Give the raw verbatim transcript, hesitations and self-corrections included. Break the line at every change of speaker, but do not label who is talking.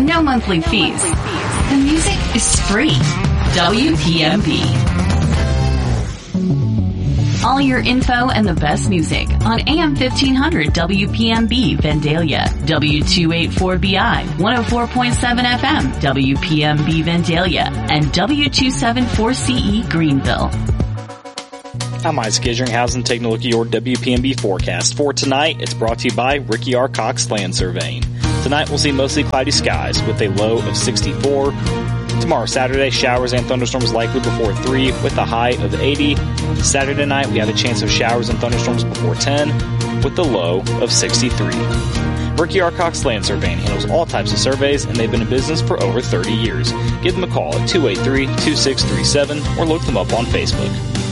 no monthly fees. The music is free. W P M B. All your info and the best music on A M fifteen hundred W P M B Vandalia, W two eighty-four B I, one oh four point seven F M W P M B Vandalia, and W two seventy-four C E Greenville.
I'm Isaac Isringhausen taking a look at your W P M B forecast. For tonight, it's brought to you by Ricky R. Cox Land Surveying. Tonight we'll see mostly cloudy skies with a low of sixty-four. Tomorrow, Saturday, showers and thunderstorms likely before three with a high of eighty. Saturday night, we have a chance of showers and thunderstorms before ten with the low of sixty-three. Ricky R. Cox Land Surveying handles all types of surveys, and they've been in business for over thirty years. Give them a call at two eight three, two six three seven or look them up on Facebook.